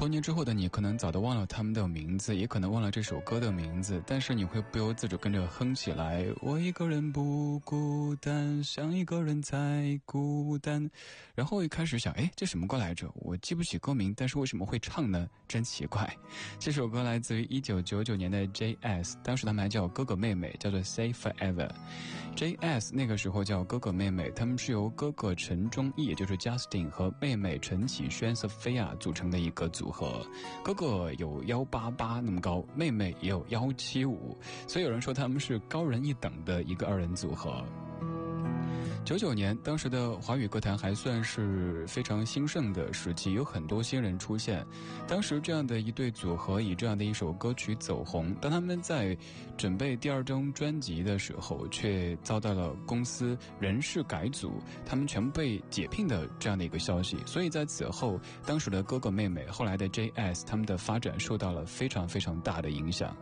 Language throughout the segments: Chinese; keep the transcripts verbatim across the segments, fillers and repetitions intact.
多年之后的你可能早都忘了他们的名字，也可能忘了这首歌的名字，但是你会不由自主跟着哼起来。我一个人不孤单，像一个人在孤单。然后一开始想，诶，这什么歌来着？我记不起歌名，但是为什么会唱呢？真奇怪。这首歌来自于一九九九年的 J S， 当时他们还叫哥哥妹妹，叫做 Say Forever。 J S 那个时候叫哥哥妹妹，他们是由哥哥陈忠义也就是 Justin 和妹妹陈启轩 Sophia 组成的一个组合。哥哥有一八八那么高，妹妹也有一七五，所以有人说他们是高人一等的一个二人组合。九九年，当时的华语歌坛还算是非常兴盛的时期，有很多新人出现。当时这样的一对组合以这样的一首歌曲走红，当他们在准备第二张专辑的时候，却遭到了公司人事改组，他们全部被解聘的这样的一个消息。所以在此后，当时的哥哥妹妹，后来的 J S， 他们的发展受到了非常非常大的影响。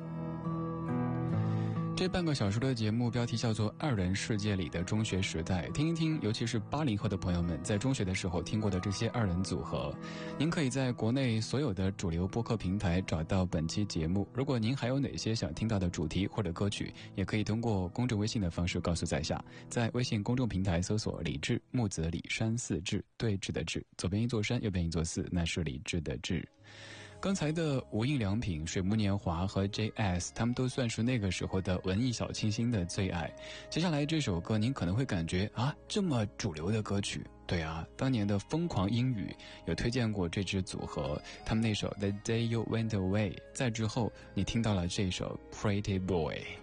这半个小时的节目标题叫做《二人世界里的中学时代》，听一听，尤其是八零后的朋友们在中学的时候听过的这些二人组合。您可以在国内所有的主流播客平台找到本期节目。如果您还有哪些想听到的主题或者歌曲，也可以通过公众微信的方式告诉在下。在微信公众平台搜索李志，木子李，山寺志，对峙的志，左边一座山，右边一座寺，那是李志的志。刚才的无印良品、水木年华和 J S， 他们都算是那个时候的文艺小清新的最爱。接下来这首歌您可能会感觉啊，这么主流的歌曲。对啊，当年的疯狂英语有推荐过这支组合，他们那首 The Day You Went Away， 在之后你听到了这首 Pretty Boy。